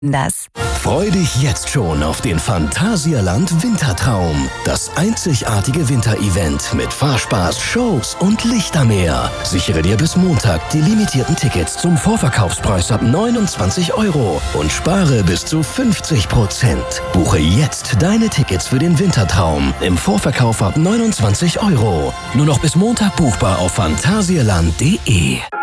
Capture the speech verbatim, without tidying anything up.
Das. Freu dich jetzt schon auf den Phantasialand Wintertraum. Das einzigartige Winterevent mit Fahrspaß, Shows und Lichtermeer. Sichere dir bis Montag die limitierten Tickets zum Vorverkaufspreis ab neunundzwanzig Euro und spare bis zu fünfzig Prozent. Buche jetzt deine Tickets für den Wintertraum im Vorverkauf ab neunundzwanzig Euro. Nur noch bis Montag buchbar auf phantasialand punkt de.